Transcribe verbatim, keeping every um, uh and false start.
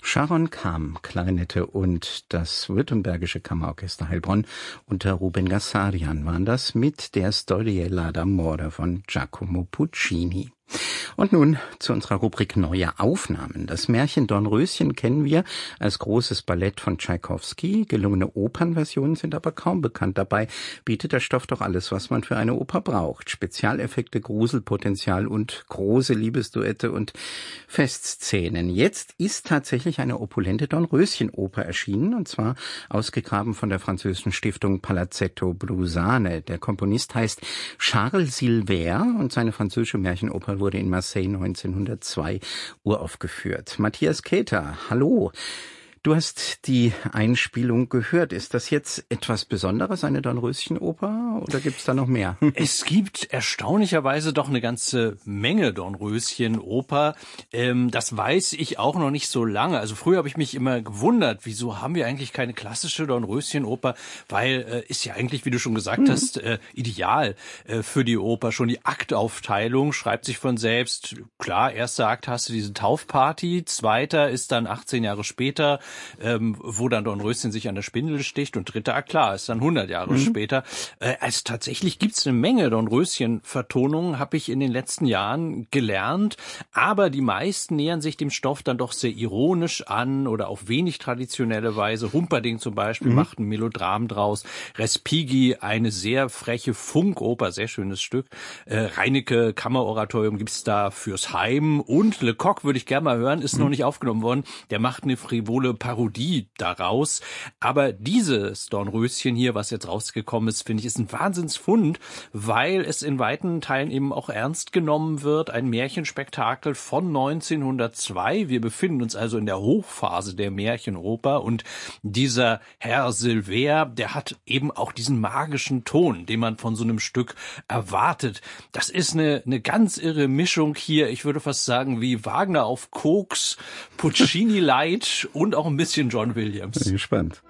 Sharon Kam, Klarinette und das Württembergische Kammerorchester Heilbronn unter Ruben Gassarian waren das mit der Storiella d'amore von Giacomo Puccini. Und nun zu unserer Rubrik Neue Aufnahmen. Das Märchen Dornröschen kennen wir als großes Ballett von Tschaikowski. Gelungene Opernversionen sind aber kaum bekannt. Dabei bietet der Stoff doch alles, was man für eine Oper braucht. Spezialeffekte, Gruselpotenzial und große Liebesduette und Festszenen. Jetzt ist tatsächlich eine opulente Dornröschen-Oper erschienen, und zwar ausgegraben von der französischen Stiftung Palazzetto Brusane. Der Komponist heißt Charles Silver und seine französische Märchenoper wurde in Marseille neunzehnhundertzwei uraufgeführt. Matthias Keter, hallo. Du hast die Einspielung gehört. Ist das jetzt etwas Besonderes, eine Dornröschen-Oper, oder gibt's da noch mehr? Es gibt erstaunlicherweise doch eine ganze Menge Dornröschen-Oper. Ähm, das weiß ich auch noch nicht so lange. Also früher habe ich mich immer gewundert, wieso haben wir eigentlich keine klassische Dornröschen-Oper? Weil äh, ist ja eigentlich, wie du schon gesagt mhm. hast, äh, ideal äh, für die Oper. Schon die Aktaufteilung schreibt sich von selbst. Klar, erster Akt hast du diese Taufparty, zweiter ist dann achtzehn Jahre später, Ähm, wo dann Dornröschen sich an der Spindel sticht, und dritter Akt, klar, ist dann hundert Jahre mhm. später. Äh, also tatsächlich gibt's eine Menge Dornröschen-Vertonungen, habe ich in den letzten Jahren gelernt, aber die meisten nähern sich dem Stoff dann doch sehr ironisch an oder auf wenig traditionelle Weise. Humperdinck zum Beispiel mhm. macht ein Melodram draus, Respighi eine sehr freche Funkoper, sehr schönes Stück, äh, Reinecke Kammeroratorium gibt's da fürs Heim, und Lecoq würde ich gerne mal hören, ist mhm. noch nicht aufgenommen worden, der macht eine frivole Parodie daraus. Aber dieses Dornröschen hier, was jetzt rausgekommen ist, finde ich, ist ein Wahnsinnsfund, weil es in weiten Teilen eben auch ernst genommen wird. Ein Märchenspektakel von neunzehnhundertzwei. Wir befinden uns also in der Hochphase der Märchenoper, und dieser Herr Silver, der hat eben auch diesen magischen Ton, den man von so einem Stück erwartet. Das ist eine, eine ganz irre Mischung hier. Ich würde fast sagen, wie Wagner auf Koks, Puccini Light und auch ein bisschen John Williams. Bin gespannt.